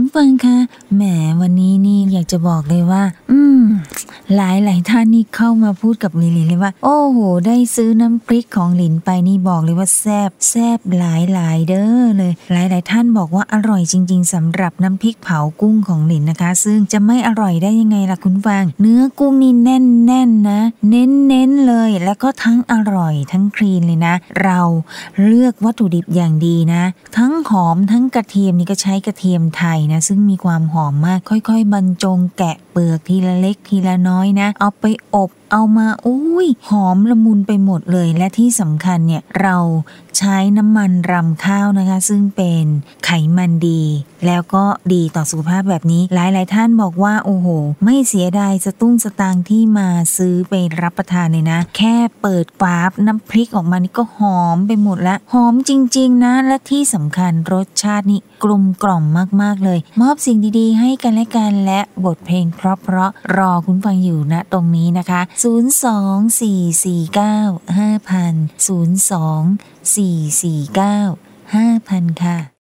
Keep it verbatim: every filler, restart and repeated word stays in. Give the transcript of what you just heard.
ฟังคะแหมวันนี้นี่อยากจะบอกเลยว่าอืมหลายหลายท่านนี่เข้ามาพูดกับลินเลยว่าโอ้โหได้ซื้อน้ำพริกของลินไปนี่บอกเลยว่าแซ่บแซ่บหลายหลายเด้อเลยหลายหลายท่านบอกว่าอร่อยจริงๆสำหรับน้ำพริกเผากุ้งของลินนะคะซึ่งจะไม่อร่อยได้ยังไงล่ะคุณฟังเนื้อกุ้งนี่แน่นแน่นนะเน้นเน้นเลยแล้วก็ทั้งอร่อยทั้งคลีนเลยนะเราเลือกวัตถุดิบอย่างดีนะทั้งหอมทั้งกระเทียมนี่ก็ใช้กระเทียมไทยนะซึ่งมีความหอมมากค่อยๆบรรจงแกะเปลือกทีละเล็กทีละน้อยนะเอาไปอบเอามาอุ้ยหอมละมุนไปหมดเลยและที่สำคัญเนี่ยเราใช้น้ำมันรำข้าวนะคะซึ่งเป็นไขมันดีแล้วก็ดีต่อสุขภาพแบบนี้หลายๆท่านบอกว่าโอ้โหไม่เสียดายสตุ้งสตางค์ที่มาซื้อไปรับประทานเลยนะแค่เปิดฝาน้ำพริกออกมานี่ก็หอมไปหมดละหอมจริงๆนะและที่สำคัญรสชาตินี่กลมกล่อมมากๆเลยมอบสิ่งดีๆให้กันและกันและบทเพลงเพราะๆรอคุณฟังอยู่ณตรงนี้นะคะศูนย์ สอง สี่ สี่ เก้า ห้า ศูนย์ ศูนย์ สอง สี่ สี่ เก้า ห้า ค่ะ